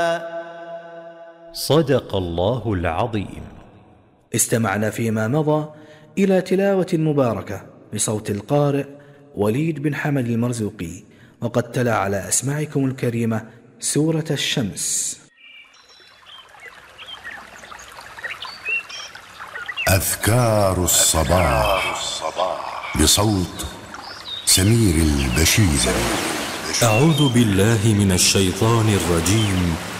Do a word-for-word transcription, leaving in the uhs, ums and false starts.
صدق الله العظيم. استمعنا فيما مضى إلى تلاوة مباركة بصوت القارئ وليد بن حمد المرزوقي، وقد تلا على أسماعكم الكريمة سورة الشمس. أذكار الصباح بصوت سمير البشير. أعوذ بالله من الشيطان الرجيم.